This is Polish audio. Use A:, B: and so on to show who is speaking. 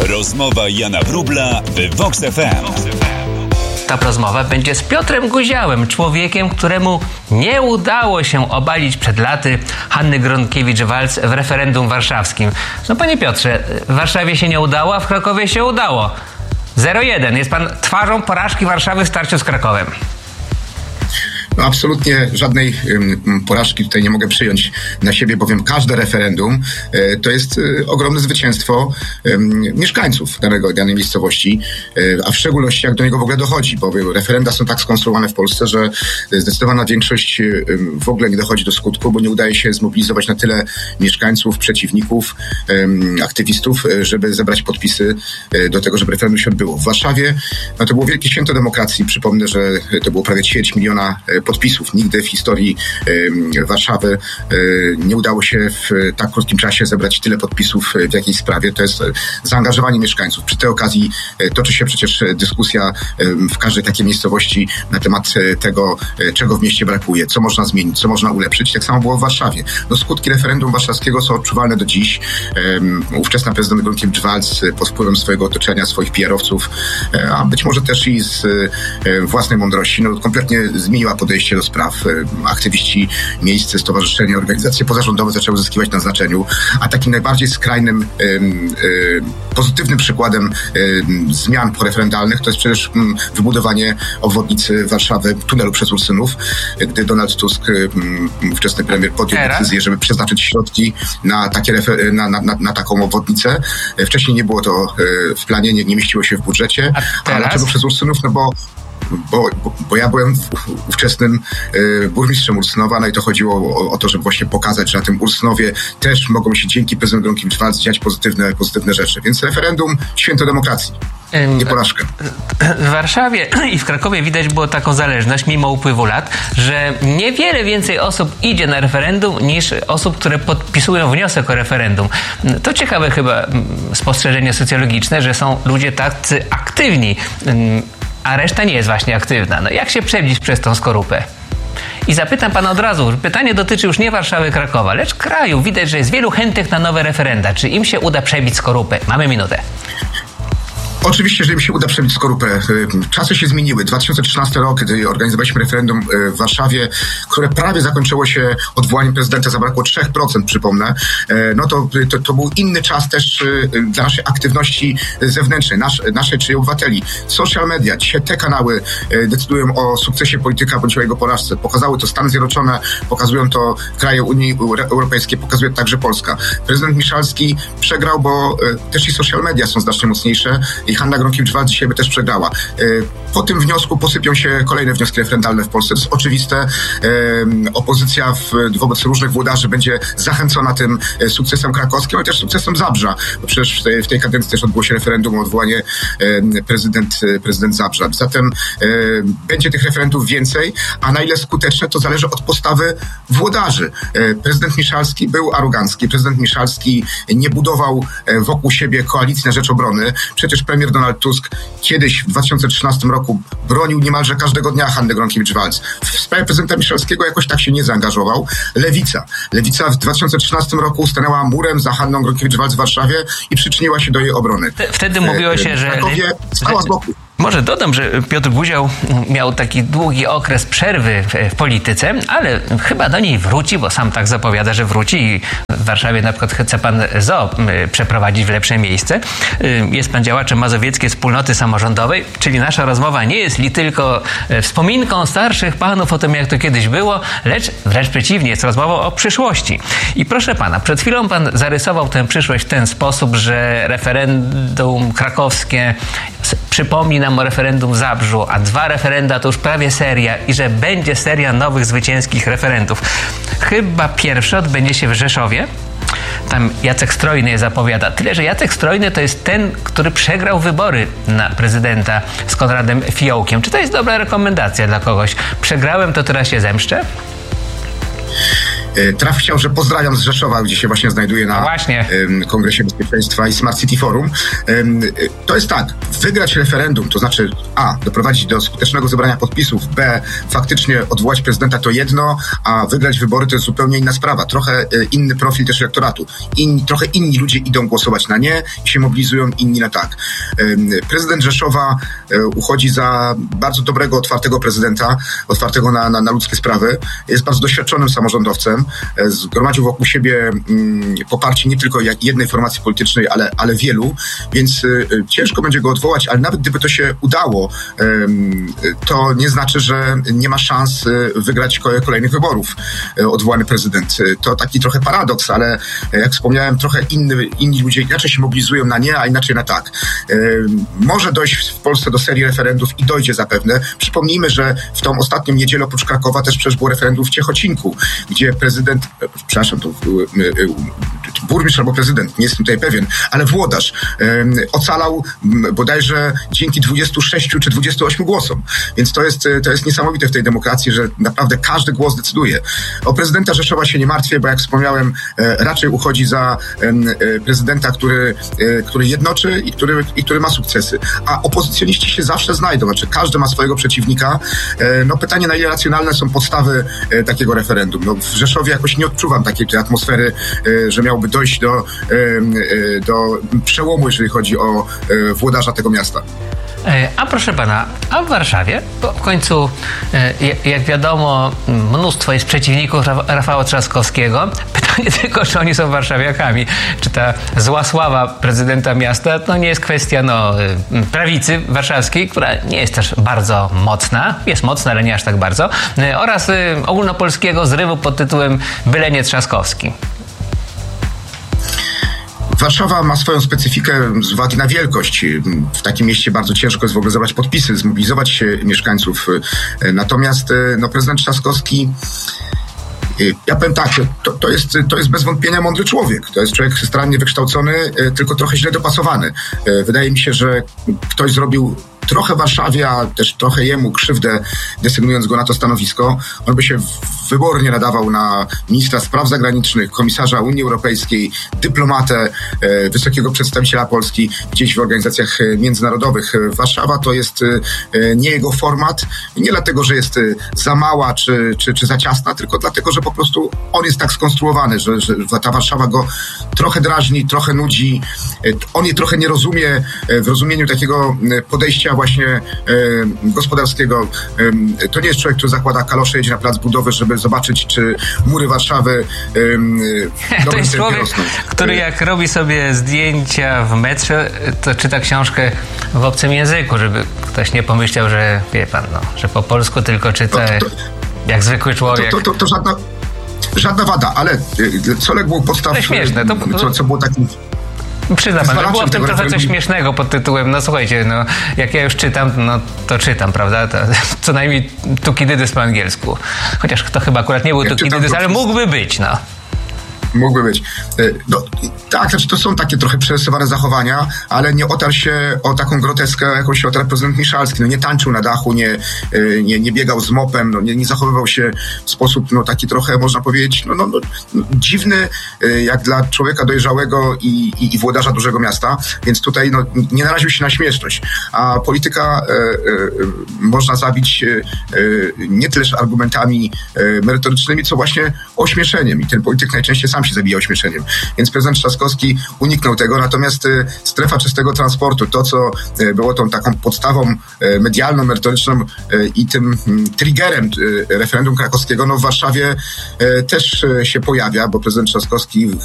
A: Rozmowa Jana Wróbla w Vox FM.
B: Ta rozmowa będzie z Piotrem Guziałem, człowiekiem, któremu nie udało się obalić przed laty Hanny Gronkiewicz-Waltz w referendum warszawskim. No panie Piotrze, w Warszawie się nie udało, a w Krakowie się udało. 0-1. Jest pan twarzą porażki Warszawy w starciu z Krakowem.
C: No, absolutnie żadnej porażki tutaj nie mogę przyjąć na siebie, bowiem każde referendum to jest ogromne zwycięstwo mieszkańców danej miejscowości, a w szczególności jak do niego w ogóle dochodzi, bo referenda są tak skonstruowane w Polsce, że zdecydowana większość w ogóle nie dochodzi do skutku, bo nie udaje się zmobilizować na tyle mieszkańców, przeciwników, aktywistów, żeby zebrać podpisy do tego, żeby referendum się odbyło. W Warszawie no to było wielkie święto demokracji. Przypomnę, że to było prawie 250 000 podpisów. Nigdy w historii Warszawy nie udało się w tak krótkim czasie zebrać tyle podpisów w jakiejś sprawie. To jest zaangażowanie mieszkańców. Przy tej okazji toczy się przecież dyskusja w każdej takiej miejscowości na temat tego, czego w mieście brakuje, co można zmienić, co można ulepszyć. Tak samo było w Warszawie. No, skutki referendum warszawskiego są odczuwalne do dziś. Ówczesna prezydent Gronkiewicz-Waltz pod wpływem swojego otoczenia, swoich PR-owców, a być może też i z własnej mądrości, no kompletnie zmieniła podejście do spraw. Aktywiści, miejsce, stowarzyszenia, organizacje pozarządowe zaczęły zyskiwać na znaczeniu, a takim najbardziej skrajnym, pozytywnym przykładem zmian poreferendalnych to jest przecież wybudowanie obwodnicy Warszawy, tunelu przez Ursynów, gdy Donald Tusk, ówczesny premier, podjął decyzję, żeby przeznaczyć środki na na taką obwodnicę. Wcześniej nie było to w planie, nie mieściło się w budżecie. A dlaczego przez Ursynów? No bo ja byłem ówczesnym burmistrzem Ursynowa, no i to chodziło o to, żeby właśnie pokazać, że na tym Ursynowie też mogą się dzięki prezydentowi Gronkiewicz-Waltz dziać pozytywne rzeczy. Więc referendum, święto demokracji, nie porażka.
B: W Warszawie i w Krakowie widać było taką zależność, mimo upływu lat, że niewiele więcej osób idzie na referendum niż osób, które podpisują wniosek o referendum. To ciekawe chyba spostrzeżenie socjologiczne, że są ludzie tacy aktywni, a reszta nie jest właśnie aktywna. No jak się przebić przez tą skorupę? I zapytam pana od razu, pytanie dotyczy już nie Warszawy, Krakowa, lecz kraju. Widać, że jest wielu chętnych na nowe referenda. Czy im się uda przebić skorupę? Mamy minutę.
C: Oczywiście, że im się uda przebić skorupę. Czasy się zmieniły. 2013 rok, kiedy organizowaliśmy referendum w Warszawie, które prawie zakończyło się odwołaniem prezydenta, zabrakło 3%, przypomnę. No to był inny czas też dla naszej aktywności zewnętrznej, naszej czy obywateli. Social media, dzisiaj te kanały decydują o sukcesie polityka bądź o jego porażce. Pokazały to Stany Zjednoczone, pokazują to kraje Unii Europejskiej, pokazuje także Polska. Prezydent Miszalski przegrał, bo też i social media są znacznie mocniejsze. I Hanna Gronkiewicz-Waltz dzisiaj by też przegrała. Po tym wniosku posypią się kolejne wnioski referendalne w Polsce. To jest oczywiste. Opozycja wobec różnych włodarzy będzie zachęcona tym sukcesem krakowskim, ale też sukcesem Zabrza. Bo przecież w tej kadencji też odbyło się referendum o odwołanie prezydent Zabrza. Zatem będzie tych referendów więcej, a na ile skuteczne, to zależy od postawy włodarzy. Prezydent Miszalski był arogancki. Prezydent Miszalski nie budował wokół siebie koalicji na rzecz obrony. Przecież premier Donald Tusk kiedyś w 2013 roku bronił niemalże każdego dnia Hanny Gronkiewicz-Waltz. W sprawie prezydenta Miszalskiego jakoś tak się nie zaangażował. Lewica w 2013 roku stanęła murem za Hanną Gronkiewicz-Waltz w Warszawie i przyczyniła się do jej obrony.
B: Wtedy mówiło się, że
C: stała z boku.
B: Może dodam, że Piotr Guział miał taki długi okres przerwy w polityce, ale chyba do niej wróci, bo sam tak zapowiada, że wróci i w Warszawie na przykład chce pan ZOO przeprowadzić w lepsze miejsce. Jest pan działaczem Mazowieckiej Wspólnoty Samorządowej, czyli nasza rozmowa nie jest tylko wspominką starszych panów o tym, jak to kiedyś było, lecz wręcz przeciwnie, jest rozmową o przyszłości. I proszę pana, przed chwilą pan zarysował tę przyszłość w ten sposób, że referendum krakowskie przypomni nam o referendum w Zabrzu, a 2 referenda to już prawie seria i że będzie seria nowych zwycięskich referendów. Chyba pierwsze odbędzie się w Rzeszowie. Tam Jacek Strojny je zapowiada. Tyle, że Jacek Strojny to jest ten, który przegrał wybory na prezydenta z Konradem Fiołkiem. Czy to jest dobra rekomendacja dla kogoś? Przegrałem, to teraz się zemszczę?
C: Chciał, że pozdrawiam z Rzeszowa, gdzie się właśnie znajduję na Kongresie Bezpieczeństwa i Smart City Forum. To jest tak, wygrać referendum, to znaczy A, doprowadzić do skutecznego zebrania podpisów, B, faktycznie odwołać prezydenta to jedno, a wygrać wybory to jest zupełnie inna sprawa. Trochę inny profil też elektoratu. Trochę inni ludzie idą głosować na nie i się mobilizują, inni na tak. Prezydent Rzeszowa uchodzi za bardzo dobrego, otwartego prezydenta, otwartego na ludzkie sprawy. Jest bardzo doświadczonym samorządowcem. Zgromadził wokół siebie poparcie nie tylko jednej formacji politycznej, ale wielu, więc ciężko będzie go odwołać, ale nawet gdyby to się udało, to nie znaczy, że nie ma szans wygrać kolejnych wyborów odwołany prezydent. To taki trochę paradoks, ale jak wspomniałem, trochę inni ludzie inaczej się mobilizują na nie, a inaczej na tak. Może dojść w Polsce do serii referendów i dojdzie zapewne. Przypomnijmy, że w tą ostatnią niedzielę oprócz Krakowa też przecież było referendum w Ciechocinku, gdzie prezydent, to burmistrz albo prezydent, nie jestem tutaj pewien, ale włodarz ocalał bodajże dzięki 26 czy 28 głosom. Więc to jest niesamowite w tej demokracji, że naprawdę każdy głos decyduje. O prezydenta Rzeszowa się nie martwię, bo jak wspomniałem, raczej uchodzi za prezydenta, który jednoczy i który ma sukcesy. A opozycjoniści się zawsze znajdą, znaczy każdy ma swojego przeciwnika. No pytanie, na ile racjonalne są podstawy takiego referendum. No, w Rzeszowie jakoś nie odczuwam takiej atmosfery, że miałoby dojść do przełomu, jeżeli chodzi o włodarza tego miasta.
B: A proszę pana, a w Warszawie? Bo w końcu, jak wiadomo, mnóstwo jest przeciwników Rafała Trzaskowskiego. Pytanie tylko, czy oni są warszawiakami. Czy ta zła sława prezydenta miasta to nie jest kwestia prawicy warszawskiej, która nie jest też bardzo mocna. Jest mocna, ale nie aż tak bardzo. Oraz ogólnopolskiego zrywu pod tytułem Byle nie Trzaskowski.
C: Warszawa ma swoją specyfikę z uwagi na wielkość. W takim mieście bardzo ciężko jest w ogóle zebrać podpisy, zmobilizować mieszkańców. Natomiast prezydent Trzaskowski, ja powiem tak, to jest bez wątpienia mądry człowiek. To jest człowiek starannie wykształcony, tylko trochę źle dopasowany. Wydaje mi się, że ktoś zrobił trochę Warszawie, a też trochę jemu krzywdę, desygnując go na to stanowisko. On by się wybornie nadawał na ministra spraw zagranicznych, komisarza Unii Europejskiej, dyplomatę, wysokiego przedstawiciela Polski gdzieś w organizacjach międzynarodowych. Warszawa to jest nie jego format. Nie dlatego, że jest za mała czy za ciasna, tylko dlatego, że po prostu on jest tak skonstruowany, że ta Warszawa go trochę drażni, trochę nudzi. On je trochę nie rozumie w rozumieniu takiego podejścia właśnie gospodarskiego. To nie jest człowiek, który zakłada kalosze, jedzie na plac budowy, żeby zobaczyć, czy mury Warszawy
B: to jest człowiek, który jak robi sobie zdjęcia w metrze, to czyta książkę w obcym języku, żeby ktoś nie pomyślał, że wie pan, że po polsku tylko czyta jak zwykły człowiek.
C: To żadna wada, ale co legło podstaw...
B: To śmieszne.
C: Co było takim...
B: Przyzna pan, że było w tym trochę coś śmiesznego pod tytułem, słuchajcie, jak ja już czytam, to czytam, prawda? To, co najmniej Tukidydys po angielsku. Chociaż to chyba akurat nie był Tukidydys, ale mógłby być,
C: Mógłby być. Tak, znaczy to są takie trochę przerysowane zachowania, ale nie otarł się o taką groteskę, jaką się otarł prezydent Miszalski. Nie tańczył na dachu, nie biegał z mopem, nie zachowywał się w sposób taki trochę, można powiedzieć, dziwny, jak dla człowieka dojrzałego i włodarza dużego miasta, więc tutaj nie naraził się na śmieszność. A polityka można zabić nie tyleż argumentami merytorycznymi, co właśnie ośmieszeniem. I ten polityk najczęściej sam się zabija ośmieszeniem. Więc prezydent Trzaskowski uniknął tego, natomiast strefa czystego transportu, to co było tą taką podstawą medialną, merytoryczną i tym triggerem referendum krakowskiego, w Warszawie też się pojawia, bo prezydent Trzaskowski